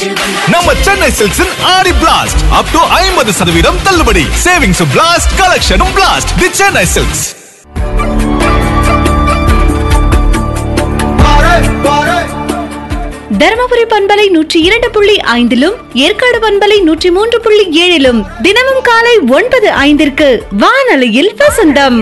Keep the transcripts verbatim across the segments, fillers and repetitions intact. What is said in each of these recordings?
நம்ம சென்னை சில்க்ஸின் ஆடி blast up to ஐம்பது சதவீதம் தள்ளுபடி. Savings blast, கலெக்ஷனும் blast. தி சென்னை சில்க்ஸ். தருமபுரி பண்பலை நூற்றி இரண்டு புள்ளி ஐந்திலும் ஏற்காடு பண்பலை நூற்றி மூன்று புள்ளி ஏழிலும் தினமும் காலை ஒன்பது ஐந்திற்கு வானொலியில் வசந்தம்.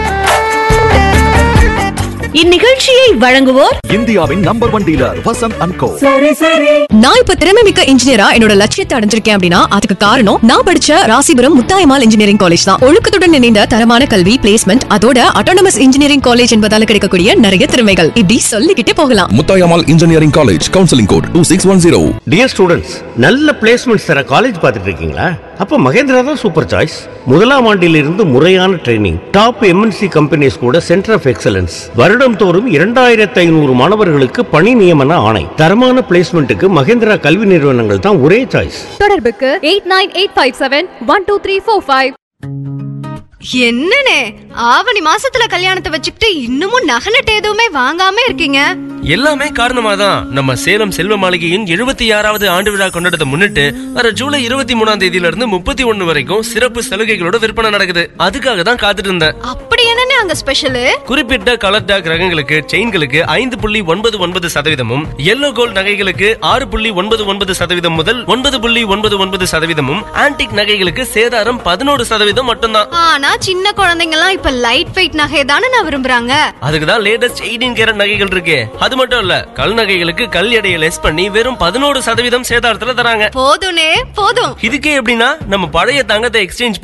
இந்நிகழ்ச்சியை வழங்குவோர் இந்தியாவின் number one dealer Vasanth and கோ. நான் இப்ப திறமை மிக்க இன்ஜினியரா என்னோட லட்சியத்தை அடைஞ்சிருக்கேன் அப்படின்னா அதுக்கு காரணம் நான் படிச்ச ராசிபுரம் முத்தாயம்மாள் இன்ஜினியரிங் காலேஜ் தான். ஒழுக்கத்துடன் இணைந்த தரமான கல்வி, பிளேஸ்மெண்ட், அதோட அட்டானமஸ் இன்ஜினியரிங் காலேஜ் என்பதால கிடைக்கக்கூடிய நிறைய திறமைகள் இப்படி சொல்லிக்கிட்டே போகலாம். Muthayammal engineering college, counselling code two six one zero. Dear students, நல்ல பிளேஸ்மெண்ட்ஸ் தர காலேஜ் பார்த்துட்டு இருக்கீங்களா? அப்ப மகேந்திரா தான் சூப்பர் சாய்ஸ். முதலாம் ஆண்டிலிருந்து முறையான ட்ரைனிங், டாப் எம்என்சி கம்பெனிஸ் கூட சென்டர் ஆஃப் எக்ஸலன்ஸ், வருடம் தோறும் இரண்டாயிரத்தி ஐநூறு மாணவர்களுக்கு பணி நியமன ஆணை, தரமான பிளேஸ்மெண்ட்டுக்கு மகேந்திரா கல்வி நிறுவனங்கள் தான் ஒரே சாய்ஸ். தொடர்புக்கு eight nine eight five seven one two three four five. என்னனே ஆவணி மாசத்துல கல்யாணத்தை வச்சுக்கிட்டு இன்னமும் நகை நட்டு எதுவுமே வாங்காம இருக்கீங்க? எல்லாமே காரணமாதான் நம்ம சேலம் செல்வ மாளிகையின் எழுபத்தி ஆறாவது ஆண்டு விழா கொண்டாடத்தை முன்னிட்டு வர ஜூலை இருபத்தி மூணாம் தேதியில இருந்து முப்பத்தி ஒண்ணு வரைக்கும் சிறப்பு சலுகைகளோட விற்பனை நடக்குது. அதுக்காக தான் காத்துட்டு இருந்தேன். அப்படி என்னன்னு அங்க ஸ்பெஷல்? குறிப்பிட்ட கலர் டாக் ரகங்களுக்கு, செயின்களுக்கு ஐந்து புள்ளி ஒன்பது ஒன்பது சதவீதமும், எல்லோ கோல்ட் நகைகளுக்கு ஆறு புள்ளி ஒன்பது ஒன்பது சதவீதம் முதல் ஒன்பது புள்ளி ஒன்பது ஒன்பது சதவீதமும், ஆன்டிக் நகைகளுக்கு சேதாரம் பதினோரு சதவீதம் மட்டும்தான். ஆனா சின்ன குழந்தைங்க எல்லாம் இப்ப லைட் வெயிட் நகை தானே நான் விரும்புறாங்க. அதுக்குதான் லேட்டஸ்ட் எயிட்டீன் கேரட் நகைகள் இருக்கு. அது மட்டும் இல்ல, கல் நகைகளுக்கு கல் எடையை லெஸ் பண்ணி வெறும் பதினோரு சதவீதம் சேதாரத்துல தராங்க. போதும்னே போதும். இதுக்கே எப்படின்னா நம்ம பழைய தங்கத்தை எக்ஸ்சேஞ்ச்